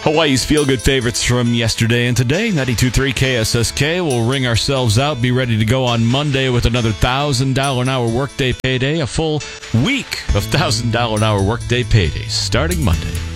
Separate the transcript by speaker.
Speaker 1: Hawaii's feel-good favorites from yesterday and today. 92.3 KSSK. We'll ring ourselves out. Be ready to go on Monday with another $1,000 an hour workday payday. A full week of $1,000 an hour workday paydays starting Monday.